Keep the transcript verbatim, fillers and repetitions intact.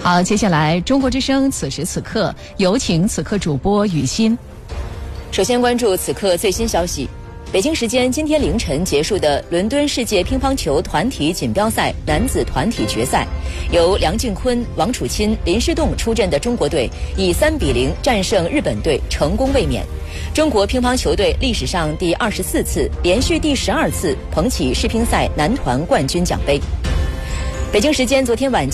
好，接下来中国之声此时此刻有请此刻主播雨欣。 首先关注此刻最新消息。北京时间今天凌晨结束的伦敦世界乒乓球团体锦标赛男子团体决赛，由梁靖昆、王楚钦、林诗栋出阵的中国队以三比零战胜日本队，成功卫冕。中国乒乓球队历史上第二十四次、连续第十二次捧起世乒赛男团冠军奖杯。北京时间昨天晚